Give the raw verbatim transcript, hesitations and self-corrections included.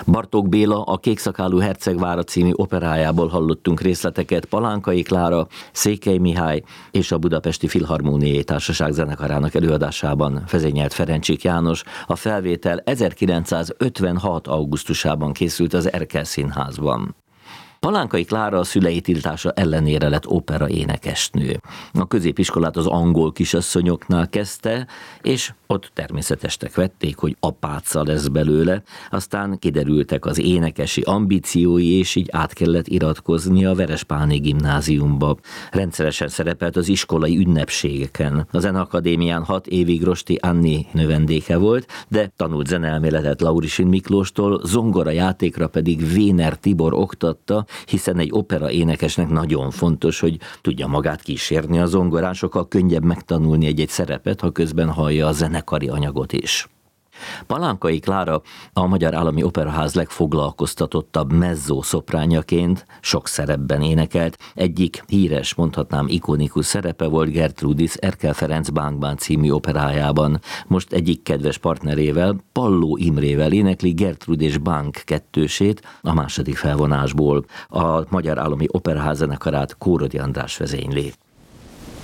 Bartók Béla, a Kékszakálú hercegvára című operájából hallottunk részleteket Palánkai Klára, Székely Mihály és a Budapesti Filharmóniai Társaság zenekarának előadásában vezényelt Ferencsik János. A felvétel ezerkilencszázötvenhat. augusztusában készült az Erkel Színházban. Palánkai Klára a szülei tiltása ellenére lett opera énekesnő. A középiskolát az angol kisasszonyoknál kezdte, és ott természetesnek vették, hogy apáca lesz belőle, aztán kiderültek az énekesi ambíciói, és így át kellett iratkozni a Verespáni gimnáziumba. Rendszeresen szerepelt az iskolai ünnepségeken. A Zeneakadémián hat évig Rosti Anni növendéke volt, de tanult zeneelméletet Laurisin Miklóstól, zongora játékra pedig Véner Tibor oktatta, hiszen egy opera énekesnek nagyon fontos, hogy tudja magát kísérni a zongorán, sokkal könnyebb megtanulni egy-egy szerepet, ha közben hallja a zenekari anyagot is. Palánkai Klára a Magyar Állami Operaház legfoglalkoztatottabb mezzó-szopránjaként sok szerepben énekelt. Egyik híres, mondhatnám ikonikus szerepe volt Gertrudis Erkel Ferenc Bánk-bán című operájában. Most egyik kedves partnerével, Palló Imrével énekli Gertrud és Bánk kettősét a második felvonásból. A Magyar Állami Operaház zenekarát Kórodi András vezényli.